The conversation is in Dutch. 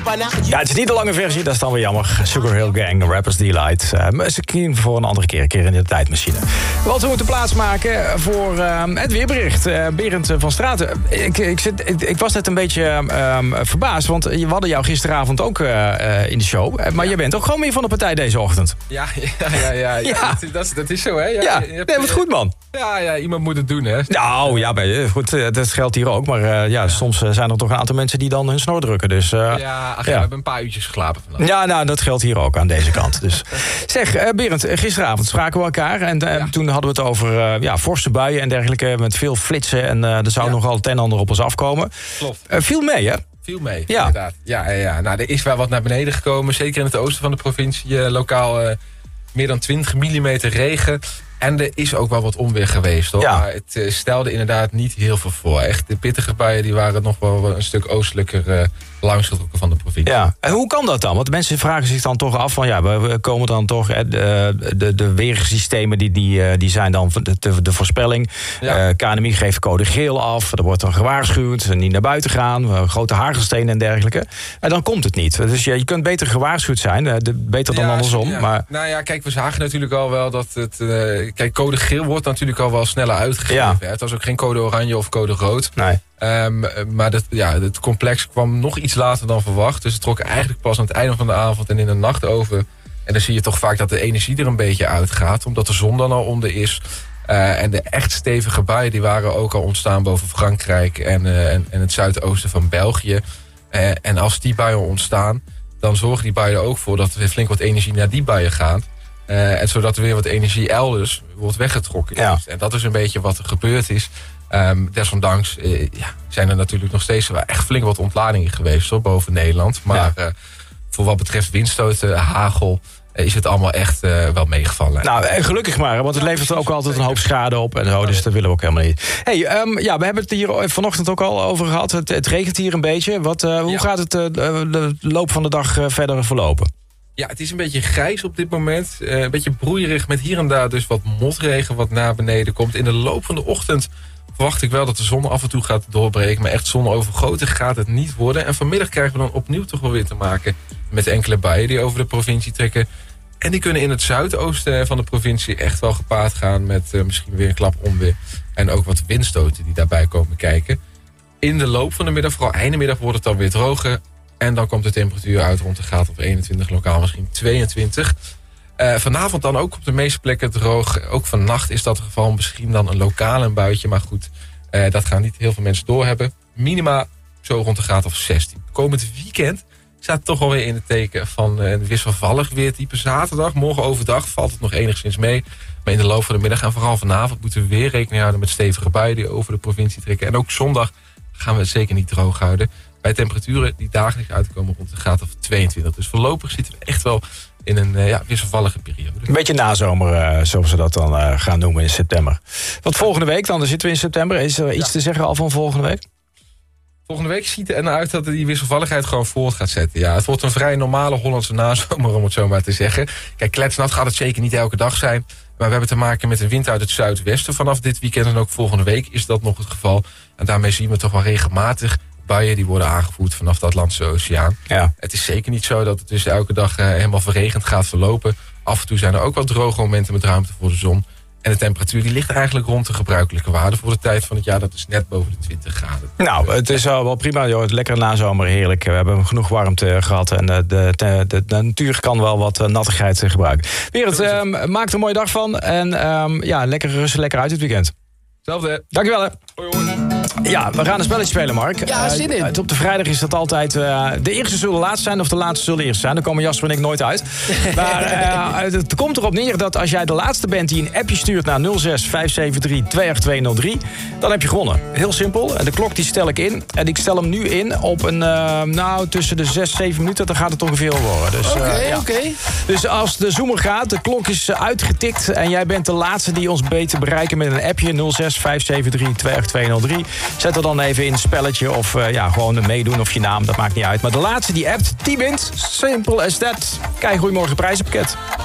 Ja, het is niet de lange versie, dat is dan weer jammer. Sugar Hill Gang, Rappers Delight. Misschien voor een andere keer in de tijdmachine. Wat we moeten plaatsmaken voor het weerbericht. Berend van Straten. Ik was net een beetje verbaasd, want we hadden jou gisteravond ook in de show. Maar je bent ook gewoon meer van de partij deze ochtend. Ja. Dat is zo, hè? Ja, wat goed, man. Ja, iemand moet het doen, hè? Nou, ja, goed, dat geldt hier ook. Maar soms zijn er toch een aantal mensen die dan hun snor drukken. Dus, we hebben een paar uurtjes geslapen vandaag. Ja, nou, dat geldt hier ook aan deze kant. Dus. Zeg, Berend, gisteravond spraken we elkaar. En toen hadden we het over forse buien en dergelijke. Met veel flitsen. En er zou nogal het een en ander op ons afkomen. Klopt. Viel mee, hè? Viel mee, inderdaad. Ja. Nou, er is wel wat naar beneden gekomen. Zeker in het oosten van de provincie. Lokaal meer dan 20 mm regen. En er is ook wel wat onweer geweest, hoor. Ja. Maar het stelde inderdaad niet heel veel voor. Echt, de pittige buien die waren nog wel een stuk oostelijker langsgetrokken van de provincie. Ja. En hoe kan dat dan? Want mensen vragen zich dan toch af van... we komen dan toch... De weersystemen die zijn dan de voorspelling. Ja. KNMI geeft code geel af. Er wordt dan gewaarschuwd. Niet naar buiten gaan. Grote hagelstenen en dergelijke. En dan komt het niet. Dus je kunt beter gewaarschuwd zijn. Beter dan andersom. Ja. Maar... Nou ja, kijk, we zagen natuurlijk al wel dat het... Kijk, code geel wordt natuurlijk al wel sneller uitgegeven. Ja. Het was ook geen code oranje of code rood. Nee. Maar het complex kwam nog iets later dan verwacht. Dus het trok eigenlijk pas aan het einde van de avond en in de nacht over. En dan zie je toch vaak dat de energie er een beetje uitgaat. Omdat de zon dan al onder is. En de echt stevige buien die waren ook al ontstaan boven Frankrijk en het zuidoosten van België. En als die buien ontstaan, dan zorgen die buien er ook voor dat er weer flink wat energie naar die buien gaat. En zodat er weer wat energie elders wordt weggetrokken. Ja. En dat is een beetje wat er gebeurd is. Desondanks zijn er natuurlijk nog steeds wel echt flink wat ontladingen geweest hoor, boven Nederland. Maar voor wat betreft windstoten, hagel, is het allemaal echt wel meegevallen. Nou, gelukkig maar, want het levert ook altijd een hoop schade op. En zo, dus dat willen we ook helemaal niet. Hey, we hebben het hier vanochtend ook al over gehad. Het regent hier een beetje. Hoe gaat het de loop van de dag verder verlopen? Ja, het is een beetje grijs op dit moment. Een beetje broeierig met hier en daar dus wat motregen wat naar beneden komt. In de loop van de ochtend verwacht ik wel dat de zon af en toe gaat doorbreken. Maar echt zonovergoten gaat het niet worden. En vanmiddag krijgen we dan opnieuw toch wel weer te maken met enkele buien die over de provincie trekken. En die kunnen in het zuidoosten van de provincie echt wel gepaard gaan met misschien weer een klap onweer. En ook wat windstoten die daarbij komen kijken. In de loop van de middag, vooral einde middag, wordt het dan weer droger. En dan komt de temperatuur uit rond de graad of 21, lokaal misschien 22. Vanavond dan ook op de meeste plekken droog. Ook vannacht is dat het geval. Misschien dan een lokaal een buitje. Maar goed, dat gaan niet heel veel mensen doorhebben. Minima zo rond de graad of 16. Komend weekend staat toch alweer in het teken van een wisselvallig weertype. Zaterdag, morgen overdag valt het nog enigszins mee. Maar in de loop van de middag en vooral vanavond moeten we weer rekening houden met stevige buien die over de provincie trekken. En ook zondag gaan we het zeker niet droog houden. Bij temperaturen die dagelijks uitkomen rond de graad of 22. Dus voorlopig zitten we echt wel in een wisselvallige periode. Een beetje nazomer, zoals we dat dan gaan noemen in september. Want volgende week dan zitten we in september. Is er iets te zeggen al van volgende week? Volgende week ziet er naar uit dat die wisselvalligheid gewoon voort gaat zetten. Ja, het wordt een vrij normale Hollandse nazomer, om het zo maar te zeggen. Kijk, kletsnat gaat het zeker niet elke dag zijn. Maar we hebben te maken met een wind uit het zuidwesten. Vanaf dit weekend en ook volgende week is dat nog het geval. En daarmee zien we toch wel regelmatig buien die worden aangevoerd vanaf de Atlantische Oceaan. Ja. Het is zeker niet zo dat het dus elke dag helemaal verregend gaat verlopen. Af en toe zijn er ook wat droge momenten met ruimte voor de zon. En de temperatuur die ligt eigenlijk rond de gebruikelijke waarde voor de tijd van het jaar. Dat is net boven de 20 graden. Nou, het is wel prima. Joh. Lekkere nazomer, heerlijk. We hebben genoeg warmte gehad. En de natuur kan wel wat nattigheid gebruiken. Berend, maak er een mooie dag van. En lekker rusten, lekker uit het weekend. Hetzelfde. Dankjewel. Hè. Hoi, hoi. Ja, we gaan een spelletje spelen, Mark. Ja, zin in. Op de vrijdag is dat altijd... de eerste zullen laatst zijn of de laatste zullen eerst zijn. Daar komen Jasper en ik nooit uit. Maar het komt erop neer dat als jij de laatste bent die een appje stuurt naar 06 573 28203... dan heb je gewonnen. Heel simpel. De klok die stel ik in. En ik stel hem nu in op een... tussen de 6-7 minuten, dan gaat het ongeveer worden. Dus, Oké. Dus als de zoomer gaat, de klok is uitgetikt... en jij bent de laatste die ons beter bereiken met een appje 06 573 28203... Zet er dan even in een spelletje of gewoon meedoen of je naam, dat maakt niet uit. Maar de laatste die appt, die wint. Simpel as that. Kijk, goeiemorgen prijzenpakket.